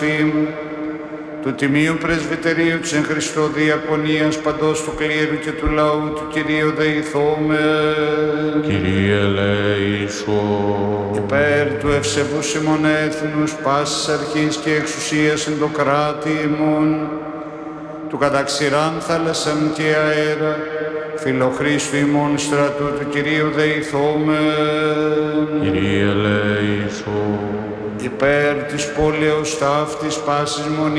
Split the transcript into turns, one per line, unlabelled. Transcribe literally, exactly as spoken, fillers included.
του Τιμίου Πρεσβυτερίου της εν Χριστώ Διακονίας παντός του κλήρου και του λαού του Κυρίου δεηθώμε.
Κύριε ελέησον.
Υπέρ του ευσεβούς ημών έθνους, πάσης αρχής και εξουσίας εν το κράτη ημών, του καταξηράν θάλασσαν και αέρα, φιλοχρήστου ημών στρατού του Κυρίου δεηθώμε.
Κύριε ελέησον.
Υπέρ της πόλεως ταύτης πάσης μονής,